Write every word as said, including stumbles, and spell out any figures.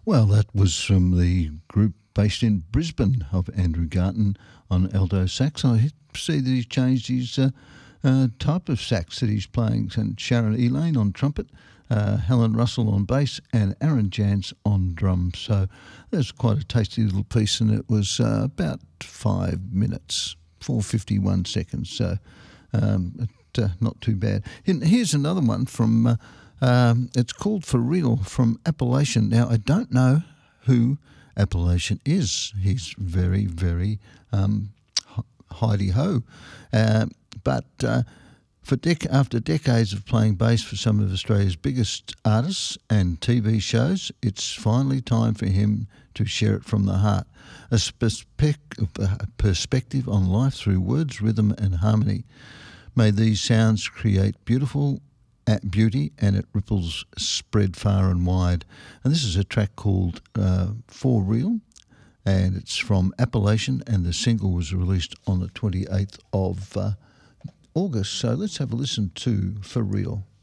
Well, that was from the group based in Brisbane of Andrew Garton on alto sax. I see that he's changed his uh, uh, type of sax that he's playing. And Sharon Elaine on trumpet, uh, Helen Russell on bass, and Aaron Jans on drums. So that's quite a tasty little piece, and it was uh, about five minutes, four fifty-one seconds. So um, it, uh, not too bad. And here's another one from. Uh, Um, it's called For Real from Appalachian. Now, I don't know who Appalachian is. He's very, very um, hidey-ho. Uh, but uh, for dec- after decades of playing bass for some of Australia's biggest artists and T V shows, it's finally time for him to share it from the heart. A spec- a perspective on life through words, rhythm and harmony. May these sounds create beautiful at beauty, and it ripples spread far and wide. And this is a track called uh, For Real, and it's from Appalachian, and the single was released on the twenty-eighth of uh, August. So let's have a listen to For Real.